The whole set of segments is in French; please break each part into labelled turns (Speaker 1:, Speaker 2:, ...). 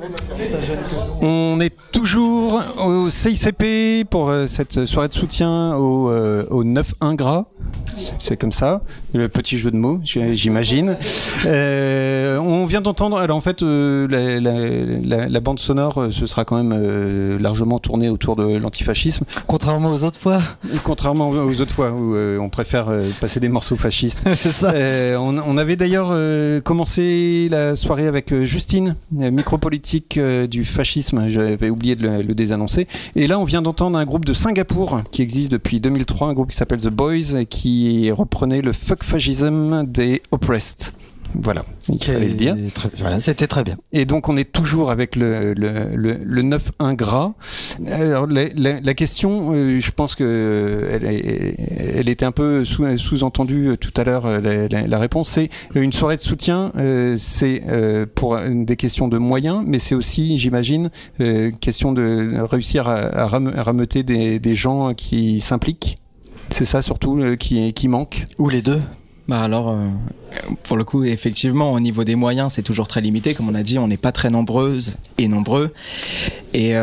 Speaker 1: On est toujours au CICP pour cette soirée de soutien au 9-1 gras. C'est comme ça, le petit jeu de mots, j'imagine. On vient d'entendre, alors en fait, la bande sonore, ce sera quand même largement tournée autour de l'antifascisme.
Speaker 2: Contrairement aux autres fois.
Speaker 1: Contrairement aux autres fois où on préfère passer des morceaux fascistes.
Speaker 2: C'est ça.
Speaker 1: On avait d'ailleurs commencé la soirée avec Justine, micropolitique du fascisme, j'avais oublié de le désannoncer. Et là, on vient d'entendre un groupe de Singapour qui existe depuis 2003, un groupe qui s'appelle The Boys, qui reprenait le fuck fascism des Oppressed. Voilà, il fallait le dire.
Speaker 2: Voilà, c'était très bien.
Speaker 1: Et donc on est toujours avec le 9-1 gras. Alors la question, je pense que elle était un peu sous-entendue tout à l'heure. La réponse, c'est une soirée de soutien. C'est pour des questions de moyens, mais c'est aussi, j'imagine, question de réussir à rameuter des gens qui s'impliquent. C'est ça surtout qui manque.
Speaker 2: Ou les deux.
Speaker 3: Bah alors, pour le coup, effectivement, au niveau des moyens, c'est toujours très limité. Comme on a dit, on n'est pas très nombreuses et nombreux. Et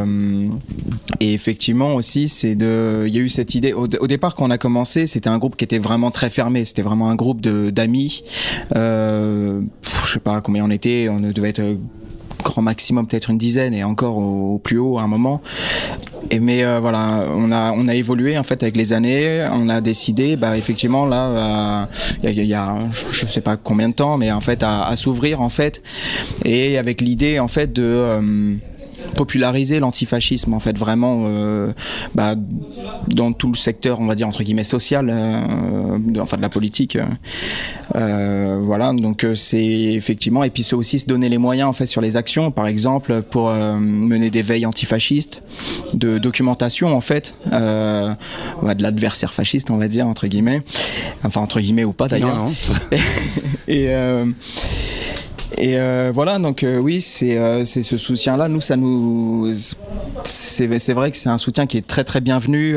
Speaker 3: effectivement aussi, il y a eu cette idée. Au départ, quand on a commencé, c'était un groupe qui était vraiment très fermé. C'était vraiment un groupe d'amis. Je sais pas combien on était. On devait être grand maximum peut-être une dizaine et encore au plus haut à un moment. Mais voilà, on a évolué en fait avec les années. On a décidé, effectivement là, il y a je sais pas combien de temps, mais en fait à s'ouvrir en fait, et avec l'idée en fait de populariser l'antifascisme en fait vraiment dans tout le secteur, on va dire entre guillemets social, enfin de la politique, voilà. Donc c'est effectivement, et puis c'est aussi se donner les moyens en fait sur les actions, par exemple pour mener des veilles antifascistes, de documentation en fait, de l'adversaire fasciste, on va dire entre guillemets, enfin entre guillemets ou pas d'ailleurs.
Speaker 1: Non.
Speaker 3: Et voilà, donc oui, c'est ce soutien-là. Nous, c'est vrai que c'est un soutien qui est très très bienvenu.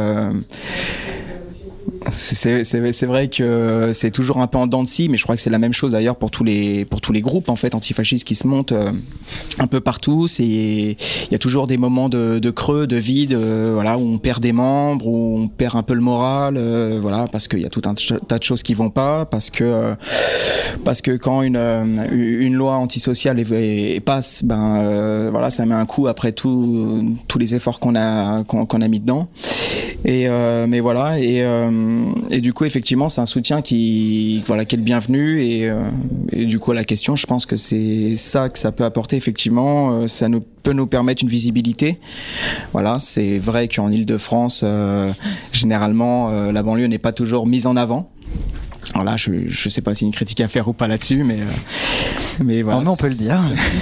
Speaker 3: C'est vrai que c'est toujours un peu en dents de scie, mais je crois que c'est la même chose d'ailleurs pour tous les groupes en fait antifascistes qui se montent un peu partout. Il y a toujours des moments de creux, de vide, voilà, où on perd des membres, où on perd un peu le moral, voilà, parce qu'il y a tout un tas de choses qui vont pas, parce que quand une loi antisociale passe, voilà, ça met un coup après tous les efforts qu'on a mis dedans. Mais voilà, et du coup effectivement c'est un soutien qui est le bienvenu, et du coup la question, je pense que c'est ça que ça peut apporter effectivement, ça peut nous permettre une visibilité. Voilà, c'est vrai qu'en Île-de-France généralement la banlieue n'est pas toujours mise en avant. Voilà, je sais pas si une critique à faire ou pas là-dessus, mais voilà.
Speaker 2: Non, on peut le dire.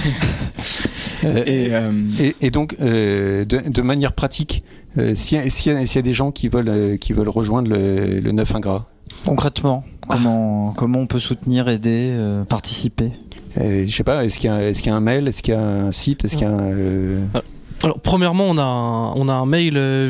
Speaker 1: Et donc de manière pratique, s'il y a des gens qui veulent rejoindre le 9-1 gras.
Speaker 2: Concrètement, comment on peut soutenir, aider, participer?
Speaker 1: Je sais pas, est-ce qu'il y a un mail, est-ce qu'il y a un site, est-ce qu'il y a
Speaker 4: Alors, premièrement, on a un mail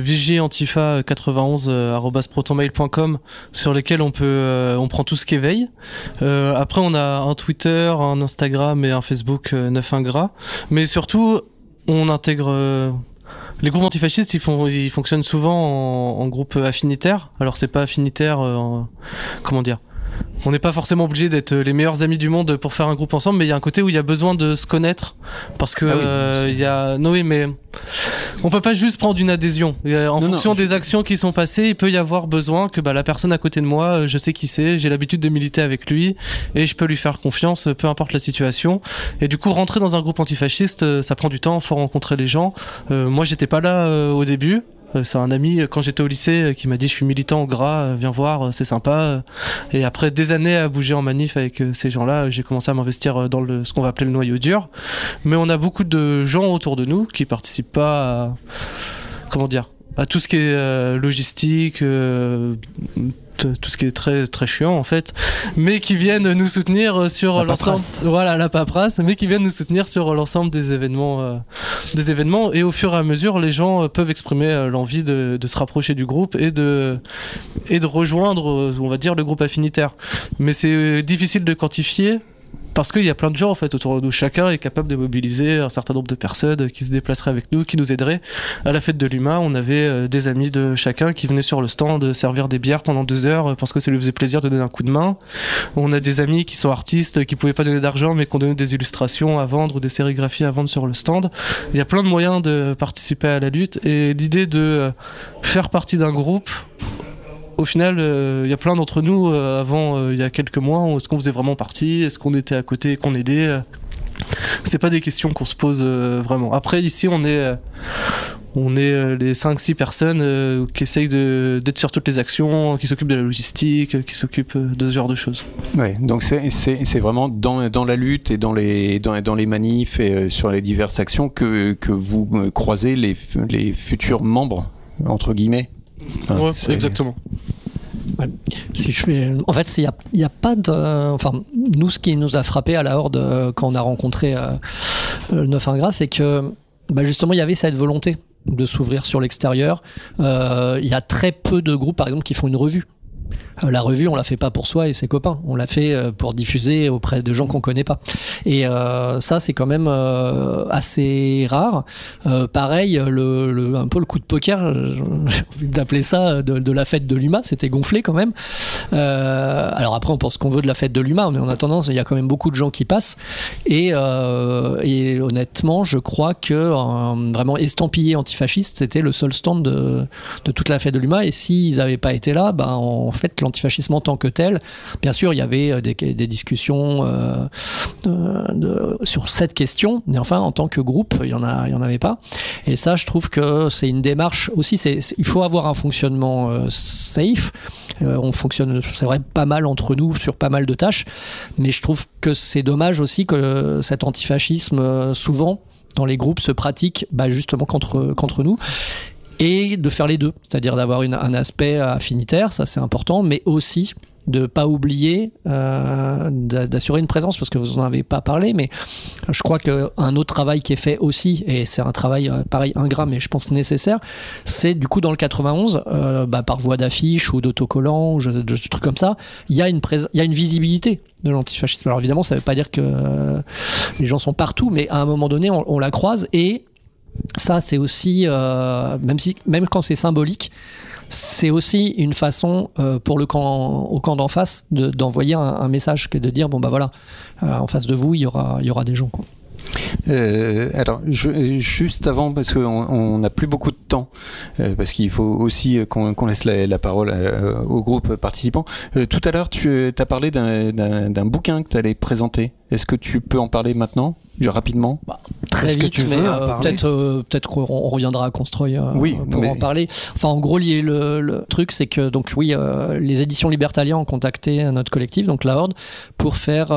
Speaker 4: vigiantifa91@protonmail.com sur lequel on prend tout ce qui éveille. Après, on a un Twitter, un Instagram et un Facebook 9-1 gras. Mais surtout, on intègre les groupes antifascistes. Ils fonctionnent souvent en groupe affinitaire. Alors, c'est pas affinitaire, comment dire ? On n'est pas forcément obligé d'être les meilleurs amis du monde pour faire un groupe ensemble, mais il y a un côté où il y a besoin de se connaître, parce que il y a Noé, mais on peut pas juste prendre une adhésion. En fonction des actions qui sont passées, il peut y avoir besoin que la personne à côté de moi, je sais qui c'est, j'ai l'habitude de militer avec lui et je peux lui faire confiance, peu importe la situation. Et du coup, rentrer dans un groupe antifasciste, ça prend du temps, faut rencontrer les gens. Moi, j'étais pas là au début. C'est un ami quand j'étais au lycée qui m'a dit je suis militant au gras, viens voir, c'est sympa. Et après des années à bouger en manif avec ces gens-là, j'ai commencé à m'investir dans ce qu'on va appeler le noyau dur. Mais on a beaucoup de gens autour de nous qui participent pas à tout ce qui est logistique, tout ce qui est très très chiant en fait, mais qui viennent nous soutenir sur l'ensemble. Voilà, la paperasse, mais qui viennent nous soutenir sur l'ensemble des événements. Et au fur et à mesure, les gens peuvent exprimer l'envie de se rapprocher du groupe et de rejoindre, on va dire, le groupe affinitaire. Mais c'est difficile de quantifier. parce qu'il y a plein de gens en fait autour de nous. Chacun est capable de mobiliser un certain nombre de personnes qui se déplaceraient avec nous, qui nous aideraient. À la fête de l'UMA, on avait des amis de chacun qui venaient sur le stand servir des bières pendant 2 heures parce que ça lui faisait plaisir de donner un coup de main. On a des amis qui sont artistes, qui pouvaient pas donner d'argent mais qui ont donné des illustrations à vendre ou des sérigraphies à vendre sur le stand. Il y a plein de moyens de participer à la lutte, et l'idée de faire partie d'un groupe, au final, il y a plein d'entre nous, avant, il y a quelques mois, est-ce qu'on faisait vraiment partie ? Est-ce qu'on était à côté, qu'on aidait ? C'est pas des questions qu'on se pose vraiment. Après, ici, on est les 5-6 personnes qui essayent d'être sur toutes les actions, qui s'occupent de la logistique, qui s'occupent de ce genre de choses.
Speaker 1: Ouais, donc c'est vraiment dans la lutte et dans les manifs et sur les diverses actions que vous croisez les futurs membres, entre guillemets.
Speaker 4: Ouais, exactement.
Speaker 5: Ouais. Si je fais... En fait, il y a pas de... Enfin, nous, ce qui nous a frappé à la Horde quand on a rencontré le 9-1 Gras, c'est que justement, il y avait cette volonté de s'ouvrir sur l'extérieur. Il y a très peu de groupes, par exemple, qui font une revue. La revue, on la fait pas pour soi et ses copains, on la fait pour diffuser auprès de gens qu'on connaît pas. Et ça, c'est quand même assez rare. Pareil, un peu le coup de poker, j'ai envie d'appeler ça, de la fête de l'UMA, c'était gonflé quand même. Alors après, on pense qu'on veut de la fête de l'UMA, mais en attendant, il y a quand même beaucoup de gens qui passent. Et honnêtement, je crois que vraiment estampillé antifasciste, c'était le seul stand de toute la fête de l'UMA. Et s'ils n'avaient pas été là, en fait, l'antifascisme en tant que tel, bien sûr, il y avait des discussions sur cette question, mais enfin, en tant que groupe, il y en avait pas. Et ça, je trouve que c'est une démarche aussi. Il faut avoir un fonctionnement safe. On fonctionne, c'est vrai, pas mal entre nous sur pas mal de tâches, mais je trouve que c'est dommage aussi que cet antifascisme, souvent, dans les groupes, se pratique justement qu'entre nous. Et de faire les deux, c'est-à-dire d'avoir un aspect affinitaire, ça c'est important, mais aussi de ne pas oublier d'assurer une présence, parce que vous n'en avez pas parlé, mais je crois qu'un autre travail qui est fait aussi, et c'est un travail pareil ingrat, mais je pense nécessaire, c'est du coup dans le 91, par voie d'affiches ou d'autocollants, ou de trucs comme ça, il y a une visibilité de l'antifascisme. Alors évidemment, ça ne veut pas dire que les gens sont partout, mais à un moment donné, on la croise, et ça, c'est aussi, même quand c'est symbolique, c'est aussi une façon pour au camp d'en face d'envoyer un message, que de dire voilà, en face de vous, il y aura des gens, quoi.
Speaker 1: Alors, juste avant, parce qu'on n'a plus beaucoup de temps, parce qu'il faut aussi qu'on laisse la parole au groupe participant. Tout à l'heure, tu as parlé d'un bouquin que tu allais présenter. Est-ce que tu peux en parler maintenant, rapidement ?
Speaker 5: Très vite, mais peut-être qu'on reviendra à Constroy pour en parler. Enfin, en gros, le truc, c'est que les éditions Libertalia ont contacté notre collectif, donc la Horde, pour faire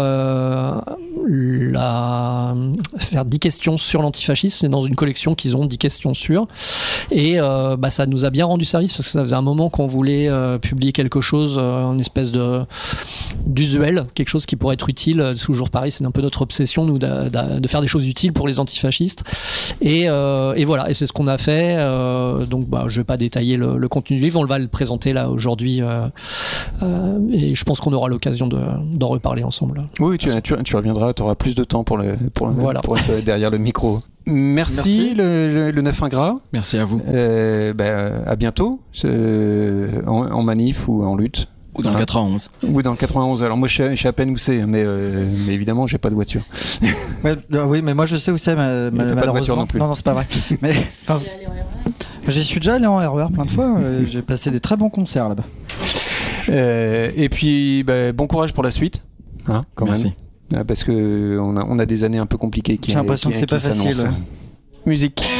Speaker 5: 10 questions sur l'antifascisme. C'est dans une collection qu'ils ont 10 questions sur. Et ça nous a bien rendu service, parce que ça faisait un moment qu'on voulait publier quelque chose, en espèce d'usuel, quelque chose qui pourrait être utile. Toujours pareil, c'est un peu notre obsession, nous, de faire des choses utiles pour les antifascistes. Et voilà, et c'est ce qu'on a fait. Donc je vais pas détailler le contenu du livre, on va le présenter là aujourd'hui. Et je pense qu'on aura l'occasion d'en reparler ensemble.
Speaker 1: Oui, tu reviendras, tu auras plus de temps pour être derrière le micro. Merci. Le 9-1 Gras.
Speaker 3: Merci à vous.
Speaker 1: À bientôt, en manif ou en lutte.
Speaker 3: Ou dans le 91.
Speaker 1: Ou dans le 91. Alors moi je sais à peine où c'est, mais évidemment j'ai pas de voiture.
Speaker 2: Oui, mais moi je sais où c'est, malheureusement.
Speaker 1: Pas de voiture non plus.
Speaker 2: Non, c'est pas vrai. Mais j'y suis déjà allé en RER plein de fois. J'ai passé des très bons concerts là-bas.
Speaker 1: Et puis bon courage pour la suite. Quand
Speaker 3: Merci.
Speaker 1: Même. Parce que on a des années un peu compliquées qui.
Speaker 2: J'ai l'impression que c'est pas facile.
Speaker 1: Musique.